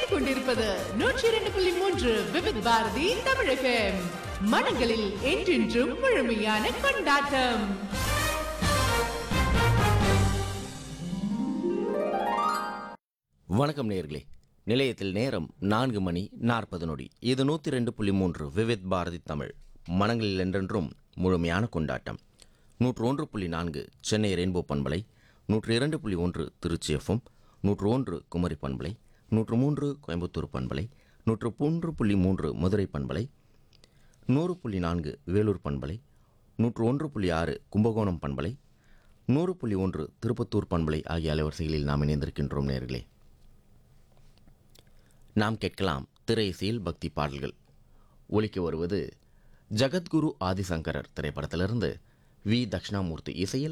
கேட்டுக்கொண்டிருப்பது 102.3 விவித் பாரதி தமிழ் FM. மனங்களில் என்றென்றும் முழுமையான கொண்டாட்டம். வணக்கம் நேயர்களே. நிலையத்தில் நேரம் 4:40. இது 102.3 விவித் பாரதி தமிழ். மனங்களில் என்றென்றும் முழுமையான கொண்டாட்டம். 101.4 சென்னை ரெயின்போ பண்பலை, 102.1 திருச்சி எஃப்எம், 101 குமரி பண்பலை, 103 கோயம்புத்தூர் பண்பலை, 103.3 மதுரை பண்பலை, 100.4 வேலூர் பண்பலை, 101.6 கும்பகோணம் பண்பலை, 100.1 திருப்பத்தூர் பண்பலை ஆகிய அலைவரிசைகளில் நாம் இணைந்திருக்கின்றோம் நேயர்களே. நாம் கேட்கலாம் திரை இசையில் பக்தி பாடல்கள். ஒலிக்க வருவது ஜகத்குரு ஆதிசங்கரர் திரைப்படத்திலிருந்து வி. தட்சிணாமூர்த்தி இசையில்